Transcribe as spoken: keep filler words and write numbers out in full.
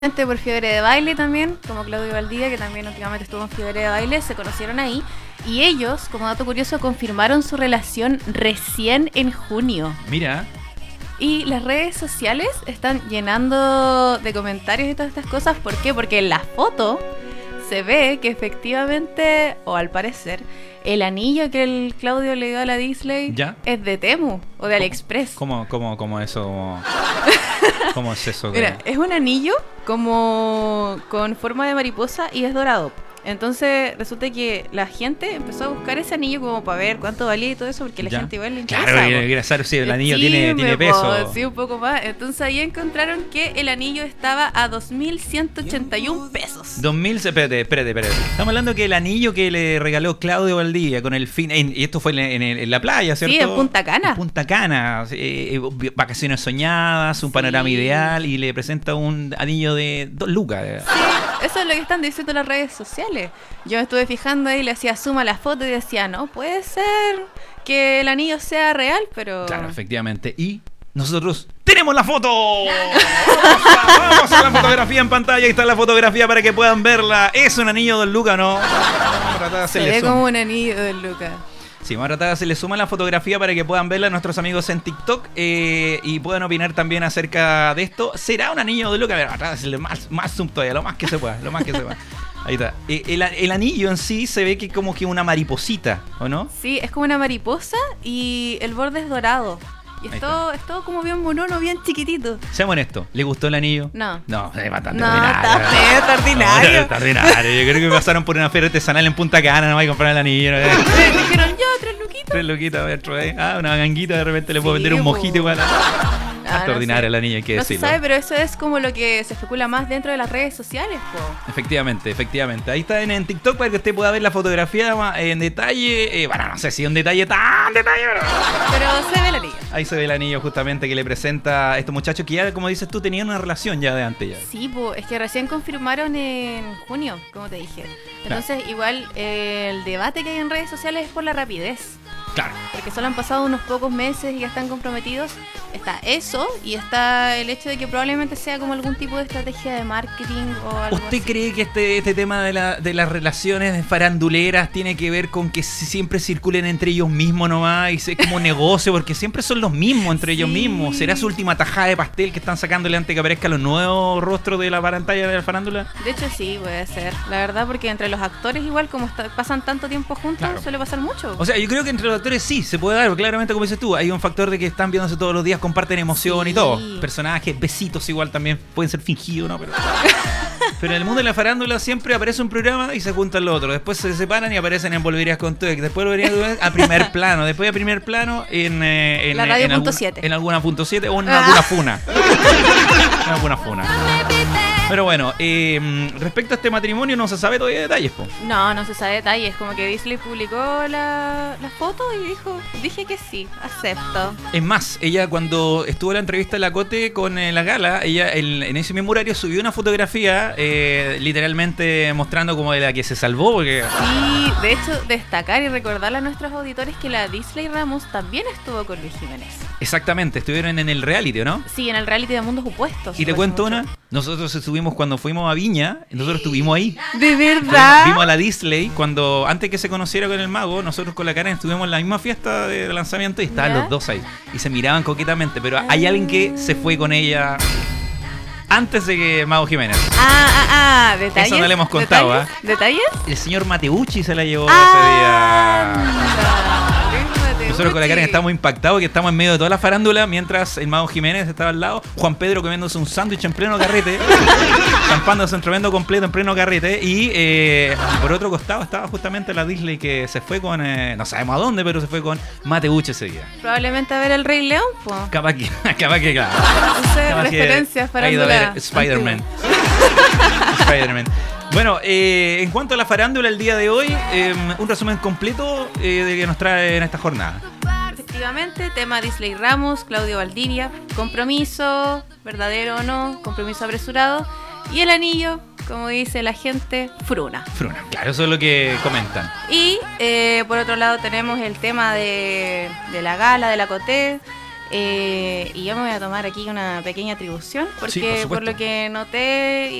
Por fiebre de baile también, como Claudio Valdivia, que también últimamente estuvo en fiebre de baile, se conocieron ahí. Y ellos, como dato curioso, confirmaron su relación recién en junio. Mira. Y las redes sociales están llenando de comentarios y todas estas cosas. ¿Por qué? Porque en la foto se ve que efectivamente, o al parecer, el anillo que el Claudio le dio a la Disley ¿Ya? es de Temu o de AliExpress. ¿Cómo, cómo, cómo eso? ¿Cómo, cómo es eso? Mira, es un anillo como con forma de mariposa y es dorado. Entonces resulta que la gente empezó a buscar ese anillo como para ver cuánto valía y todo eso, porque la ¿Ya? gente igual le interesa. Claro, quiere saber si el anillo sí, tiene, tiene peso. Po, sí, un poco más. Entonces ahí encontraron que el anillo estaba a dos mil ciento ochenta y uno pesos. dos mil, espérate, espérate, espérate. Estamos hablando que el anillo que le regaló Claudio Valdivia con el fin, en, y esto fue en, en, en la playa, ¿cierto? Sí, en Punta Cana. En Punta Cana, eh, vacaciones soñadas, un sí. panorama ideal, y le presenta un anillo de dos lucas. Sí, eso es lo que están diciendo las redes sociales. Yo me estuve fijando ahí, le hacía suma a la foto y decía, no puede ser que el anillo sea real, pero... Claro, efectivamente. Y nosotros tenemos la foto. Vamos a, vamos a la fotografía en pantalla. Ahí está la fotografía para que puedan verla. ¿Es un anillo de Luca o no? Vamos a tratar de hacerle Se ve zoom. como un anillo de Luca. Sí, vamos a tratar de hacerle suma a la fotografía para que puedan verla a nuestros amigos en TikTok eh, y puedan opinar también acerca de esto. ¿Será un anillo de Luca? A ver, tratar de hacerle más, más zoom todavía, lo más que se pueda, lo más que se pueda. Ahí está. El, el anillo en sí se ve que es como que una mariposita, ¿o no? Sí, es como una mariposa y el borde es dorado. Y es todo, es todo como bien monono, bien chiquitito. Seamos honestos, ¿le gustó el anillo? No. No, es bastante no, ordinario. Está feo, está ordinario. No, está ordinario. Yo creo que pasaron por una feria artesanal en Punta Cana, no va a comprar el anillo. ¿no? Dijeron, ya, tres luquitas. Tres luquitas dentro, ¿eh? Ah, una ganguita, de repente le puedo sí, vender un mojito igual. Ah, Hasta no ordinario sé. el anillo, hay que no decirlo. No se sabe, pero eso es como lo que se especula más dentro de las redes sociales, po. Efectivamente, efectivamente. Ahí está en, en TikTok para que usted pueda ver la fotografía en detalle. Eh, bueno, no sé si un detalle tan detalle, pero... pero se ve el anillo. Ahí se ve el anillo justamente que le presenta a estos muchachos que ya, como dices tú, tenían una relación ya de antes ya. Sí, po, es que recién confirmaron en junio, como te dije. Entonces, claro. igual eh, el debate que hay en redes sociales es por la rapidez. Claro. Porque solo han pasado unos pocos meses y ya están comprometidos. Está eso y está el hecho de que probablemente sea como algún tipo de estrategia de marketing o algo ¿Usted así. cree que este, este tema de, la, de las relaciones faranduleras tiene que ver con que siempre circulen entre ellos mismos nomás y sea como negocio? Porque siempre son los mismos entre sí. ellos mismos. ¿Será su última tajada de pastel que están sacándole antes que aparezcan los nuevos rostros de la pantalla de la farándula? De hecho sí, puede ser. La verdad, porque entre los actores igual como está, pasan tanto tiempo juntos, claro. suele pasar mucho. O sea, yo creo que entre los actores sí, se puede dar, claramente como dices tú, hay un factor de que están viéndose todos los días, comparten emoción sí. y todo. Personajes, besitos igual también, pueden ser fingidos, ¿no? Pero, pero en el mundo de la farándula siempre aparece un programa y se juntan los otros. Después se separan y aparecen en Volverías con Tuek. Después volverían a primer plano. Después a primer plano en, eh, en la radio en, punto algún, siete. en alguna punto siete o en ah. alguna funa. En alguna funa. Pero bueno, eh, respecto a este matrimonio no se sabe todavía detalles, po. No, no se sabe detalles. Como que Disley publicó la, la foto y dijo, dije que sí, acepto. Es más, ella cuando estuvo en la entrevista de la Cote con eh, la gala, ella el, en ese mismo horario subió una fotografía eh, literalmente mostrando como de la que se salvó. Porque... Sí, de hecho, destacar y recordarle a nuestros auditores que la Disley Ramos también estuvo con Luis Jiménez. Exactamente, estuvieron en el reality, ¿no? Sí, en el reality de Mundos Opuestos. Y te cuento mucho. una, nosotros estuvimos cuando fuimos a Viña, nosotros estuvimos ahí. ¿De verdad? Vimos a la Disley cuando, antes que se conociera con el mago, nosotros con la Karen estuvimos en la misma fiesta de lanzamiento y estaban ¿Ya? los dos ahí. Y se miraban coquetamente, pero ah. hay alguien que se fue con ella antes de que Mago Jiménez. Ah, ah, ah, detalles. Eso no le hemos contado, ¿Detalles? ¿eh? ¿Detalles? El señor Mateucci se la llevó ah, ese día. Nosotros con la Karen estamos impactados que estamos en medio de toda la farándula mientras el Mago Jiménez estaba al lado, Juan Pedro comiéndose un sándwich en pleno carrete, zampándose un tremendo completo en pleno carrete y eh, por otro costado estaba justamente la Disley que se fue con, eh, no sabemos a dónde, pero se fue con Mateucci ese día. Probablemente a ver el Rey León, pues. Capaz que, capaz que, claro. No sé, referencias para ha ido a ver Spider-Man. Spider-Man. Bueno, eh, en cuanto a la farándula el día de hoy, eh, un resumen completo eh, de que nos trae en esta jornada. Efectivamente, tema Disley Ramos, Claudio Valdivia, compromiso, verdadero o no, compromiso apresurado, y el anillo, como dice la gente, fruna. Fruna, claro, eso es lo que comentan. Y eh, por otro lado tenemos el tema de, de la gala, de la Coté. Eh, y yo me voy a tomar aquí una pequeña atribución, porque Sí, por por, supuesto. lo que noté